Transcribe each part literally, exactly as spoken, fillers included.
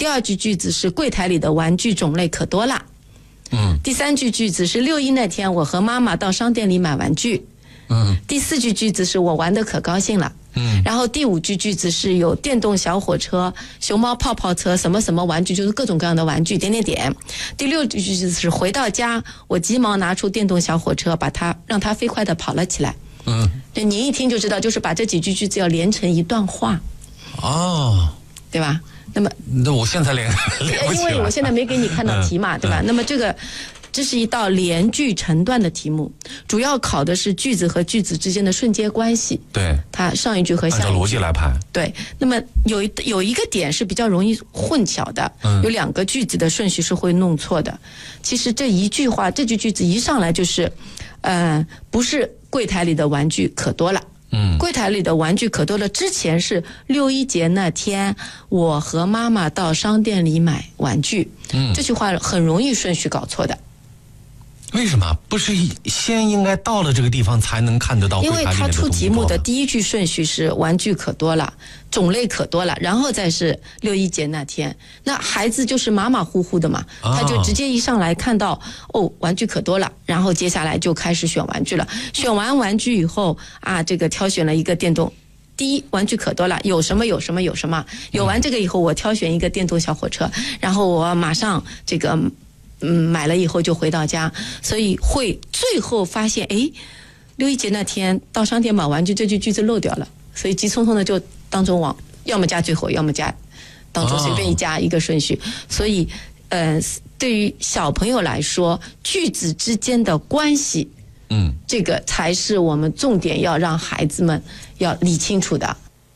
第二句句子是柜台里的玩具种类可多了。 嗯。 第三句句子是六一那天我和妈妈到商店里买玩具。 嗯。 第四句句子是我玩得可高兴了。 嗯。 然后第五句句子是有电动小火车、熊猫泡泡车、什么什么玩具，就是各种各样的玩具点点点。第六句句子是回到家，我急忙拿出电动小火车，把它让它飞快地跑了起来。 嗯。 对，您一听就知道，就是把这几句句子要连成一段话。 哦。 对吧？那么那我现在连连不起来， 因为我现在没给你看到题嘛， 嗯、 对吧？那么这个这是一道连句成段的题目，主要考的是句子和句子之间的瞬间关系。 对， 它上一句和下一句按照逻辑来排。 对，那么有一有一个点是比较容易混淆的， 嗯、 有两个句子的顺序是会弄错的。其实这一句话，这句句子一上来就是，呃，不是柜台里的玩具可多了。 嗯， 柜台里的玩具可多了。之前是六一节那天，我和妈妈到商店里买玩具。 嗯， 这句话很容易顺序搞错的。 为什么？不是先应该到了这个地方才能看得到柜台里面的东西？ 因为他出题目的第一句顺序是玩具可多了，种类可多了，然后再是六一节那天。那孩子就是马马虎虎的嘛， 啊、 他就直接一上来看到哦玩具可多了，然后接下来就开始选玩具了。选完玩具以后啊，这个挑选了一个电动。第一，玩具可多了，有什么有什么有什么。有完这个以后，我挑选一个电动小火车，然后我马上这个。嗯，买了以后就回到家，所以会最后发现，哎，六一节那天到商店买玩具，这句句子漏掉了，所以急匆匆的就当中往要么加最后，要么加当中随便一加一个顺序。哦、所以，呃，对于小朋友来说，句子之间的关系， 嗯， 这个才是我们重点要让孩子们要理清楚的。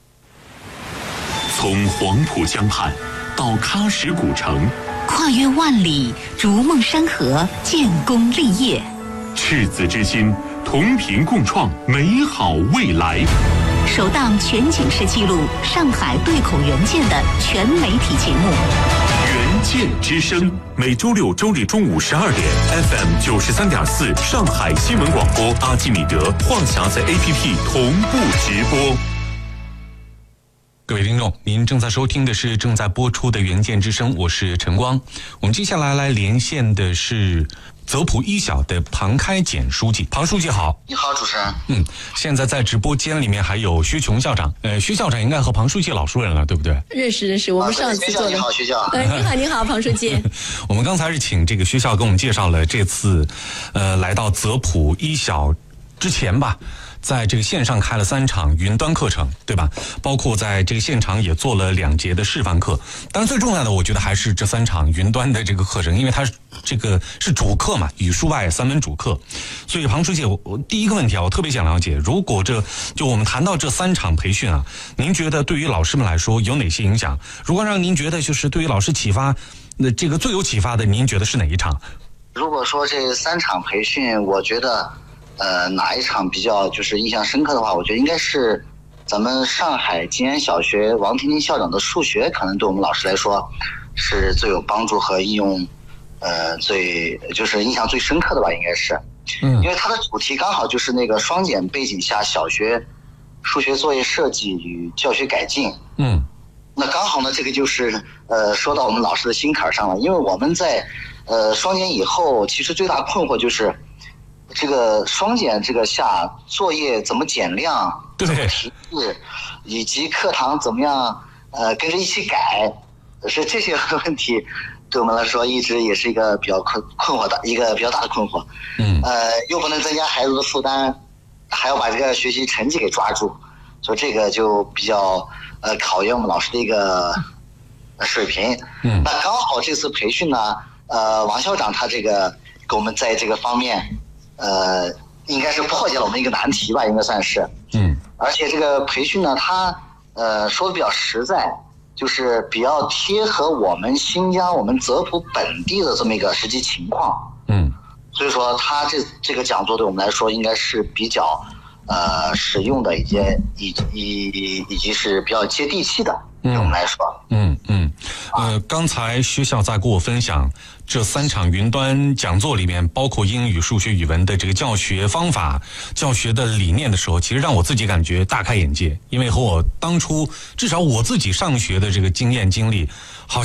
从黄浦江畔到喀什古城。 跨越万里，逐梦山河，建功立业， 赤子之心，同频共创美好未来。 首档全景式记录上海对口援建的全媒体节目 《援建之声》，每周六周日中午十二点 ，F M 九十三点四上海新闻广播，阿基米德、话匣子 A P P 同步直播。 各位听众，您正在收听的是正在播出的《援建之声》，我是陈光。我们接下来来连线的是泽普一小的庞开简书记。庞书记好。 你好，主持人。 嗯，现在在直播间里面还有薛琼校长。呃，薛校长应该和庞书记老熟人了，对不对？ 认识认识，我们上次做的。 你好，薛校。 呃，你好，你好，庞书记。 我们刚才是请这个薛校给我们介绍了这次，呃，来到泽普一小之前吧。在这个线上开了三场云端课程，对吧？包括在这个现场也做了两节的示范课。当然最重要的我觉得还是这三场云端的这个课程，因为它这个是主课嘛，语数外三门主课。所以庞书记，我我第一个问题啊，我特别想了解，如果这就我们谈到这三场培训啊，您觉得对于老师们来说有哪些影响？如果让您觉得就是对于老师启发，那这个最有启发的，您觉得是哪一场？ 如果说这三场培训，我觉得呃，哪一场比较就是印象深刻的话，我觉得应该是咱们上海静安小学王婷婷校长的数学，可能对我们老师来说是最有帮助和应用，呃，最就是印象最深刻的吧，应该是。嗯。因为它的主题刚好就是那个双减背景下小学数学作业设计与教学改进。 嗯。 那刚好呢，这个就是呃说到我们老师的心坎上了，因为我们在呃双减以后，其实最大困惑就是。这个双减这个下作业怎么减量， 对， 题字，以及课堂怎么样呃跟着一起改，是这些问题对我们来说一直也是一个比较困困惑的一个比较大的困惑。 嗯， 呃，又不能增加孩子的负担，还要把这个学习成绩给抓住，所以这个就比较呃考验我们老师的一个水平。 嗯， 那刚好这次培训呢，呃，王校长他这个给我们在这个方面。呃，应该是破解了我们一个难题吧，应该算是。 嗯。 而且这个培训呢，它呃说的比较实在，就是比较贴合我们新疆、我们泽普本地的这么一个实际情况。 嗯。 所以说，他这这个讲座对我们来说，应该是比较呃实用的，以及以以以及是比较接地气的，对我们来说。 嗯嗯。呃，刚才薛校在跟我分享。这三场云端讲座里面，包括英语、数学、语文的这个教学方法、教学的理念的时候，其实让我自己感觉大开眼界，因为和我当初至少我自己上学的这个经验经历。